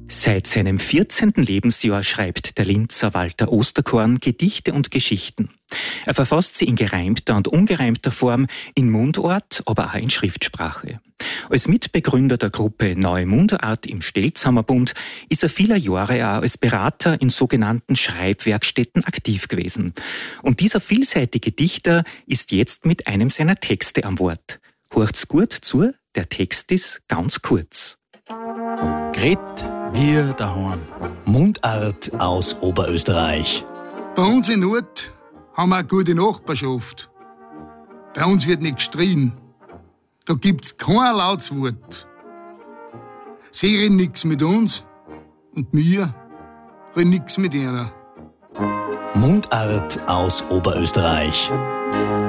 Seit seinem 14. Lebensjahr schreibt der Linzer Walter Osterkorn Gedichte und Geschichten. Er verfasst sie in gereimter und ungereimter Form, in Mundart, aber auch in Schriftsprache. Als Mitbegründer der Gruppe Neue Mundart im Stelzamer Bund ist er viele Jahre auch als Berater in sogenannten Schreibwerkstätten aktiv gewesen. Und dieser vielseitige Dichter ist jetzt mit einem seiner Texte am Wort. Hört's gut zu, der Text ist ganz kurz. Gret wir daheim. Mundart aus Oberösterreich. Bei uns in Ort haben wir eine gute Nachbarschaft. Bei uns wird nicht gestrien. Da gibt's kein lautes Wort. Sie reden nix mit uns und wir reden nix mit ihnen. Mundart aus Oberösterreich.